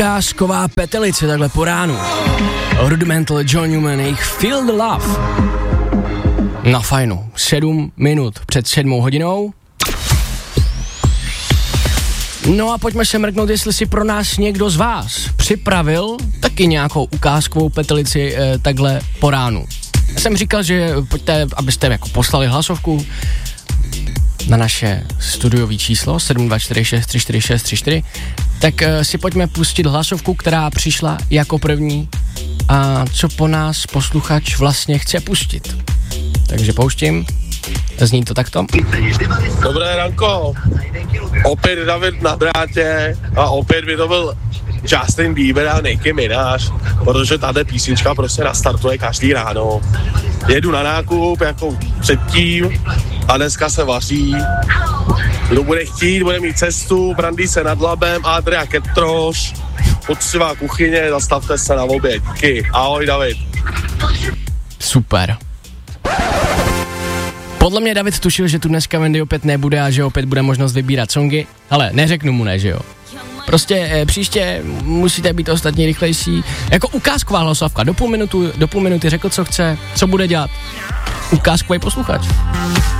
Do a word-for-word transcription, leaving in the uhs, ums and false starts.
Ukázková petelice takhle po ránu. Rudimental, John Newman, jejich Feel the Love. Na fajnu, sedm minut před sedmou hodinou. No a pojďme se mrknout, jestli si pro nás někdo z vás připravil taky nějakou ukázkovou petelici eh, takhle po ránu. Já jsem říkal, že pojďte, abyste jako poslali hlasovku na naše studiové číslo sedm dva čtyři šest tři čtyři šest tři čtyři, tak uh, si pojďme pustit hlasovku, která přišla jako první a co po nás posluchač vlastně chce pustit. Takže pouštím, zní to takto. Dobré ranko, opět David na drátě a opět by to byl Justin Bieber a Nicki Minaj, protože tato písnička prostě nastartuje každý ráno. Jedu na nákup jako předtím a dneska se vaří. Kdo bude chtít, bude mít cestu, brandí se nad Labem, Adria Ketroš, poctivá kuchyně, zastavte se na oběd. Díky, ahoj David. Super. Podle mě David tušil, že tu dneska Wendy opět nebude a že opět bude možnost vybírat songy, ale neřeknu mu ne, že jo. Prostě e, příště musíte být ostatní rychlejší. Jako ukázková hlasovka, do půl, minutu, do půl minuty řekl, co chce, co bude dělat. Ukázkový posluchač.